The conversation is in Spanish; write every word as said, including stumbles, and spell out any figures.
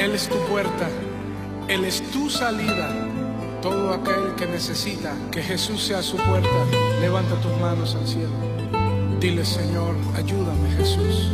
Él es tu puerta, Él es tu salida. Todo aquel que necesita que Jesús sea su puerta, levanta tus manos al cielo. Dile: Señor, ayúdame, Jesús.